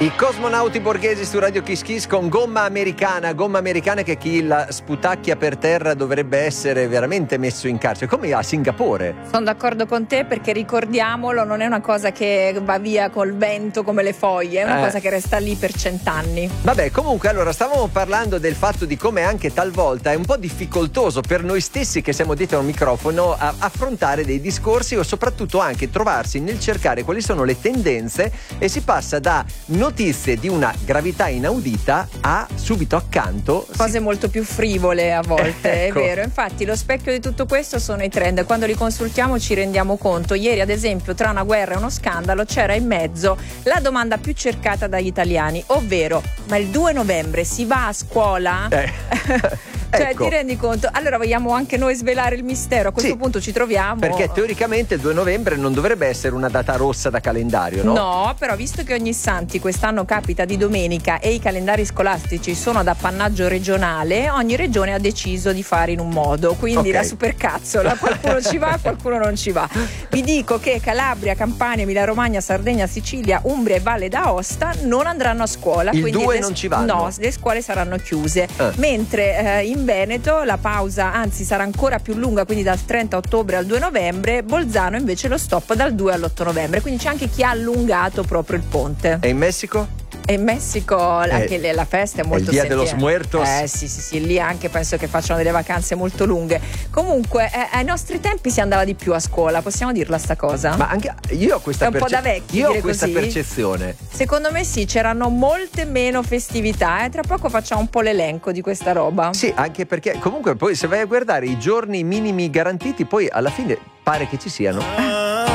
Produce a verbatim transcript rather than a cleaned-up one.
I cosmonauti borghesi su Radio Kiss Kiss con Gomma Americana, Gomma Americana che chi la sputacchia per terra dovrebbe essere veramente messo in carcere, come a Singapore. Sono d'accordo con te, perché ricordiamolo, non è una cosa che va via col vento come le foglie, è una eh. cosa che resta lì per cent'anni. Vabbè, comunque, allora stavamo parlando del fatto di come anche talvolta è un po' difficoltoso per noi stessi che siamo dietro a un microfono a affrontare dei discorsi o soprattutto anche trovarsi nel cercare quali sono le tendenze, e si passa da notizie di una gravità inaudita a subito accanto cose si... molto più frivole a volte, ecco. È vero. Infatti lo specchio di tutto questo sono i trend, quando li consultiamo ci rendiamo conto. Ieri ad esempio, tra una guerra e uno scandalo, c'era in mezzo la domanda più cercata dagli italiani, ovvero: ma il due novembre si va a scuola? Eh. Cioè, ecco. ti rendi conto? Allora vogliamo anche noi svelare il mistero, a questo sì, punto ci troviamo. Perché teoricamente il due novembre non dovrebbe essere una data rossa da calendario, no? No, però visto che ogni Santi quest'anno capita di domenica e i calendari scolastici sono ad appannaggio regionale, ogni regione ha deciso di fare in un modo, quindi okay. La supercazzola, qualcuno ci va, qualcuno non ci va. Vi dico che Calabria, Campania, Emilia Romagna, Sardegna, Sicilia, Umbria e Valle d'Aosta non andranno a scuola. Il quindi due le, non ci vanno? No, le scuole saranno chiuse. Eh. Mentre eh, in Veneto la pausa anzi sarà ancora più lunga, quindi dal trenta ottobre al due novembre. Bolzano invece lo stop dal due all'otto novembre, quindi c'è anche chi ha allungato proprio il ponte. E in Messico? E in Messico anche eh, la festa è molto il Dia sentita. de los Muertos. Eh sì sì sì, lì anche penso che facciano delle vacanze molto lunghe. Comunque eh, ai nostri tempi si andava di più a scuola, possiamo dirla sta cosa? Ma anche io ho questa, è un perce- po' da vecchi io ho dire questa così. percezione. Secondo me sì, c'erano molte meno festività, eh. Tra poco facciamo un po' l'elenco di questa roba. Sì, anche perché comunque poi se vai a guardare i giorni minimi garantiti, poi alla fine pare che ci siano